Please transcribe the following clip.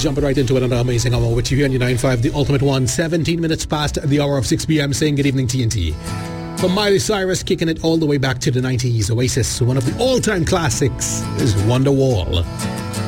Jumping right into another amazing hour with you here on 9.5, the ultimate one. 17 minutes past the hour of 6 p.m. saying good evening TNT. From Miley Cyrus, kicking it all the way back to the 90s. Oasis, one of the all-time classics, is Wonderwall.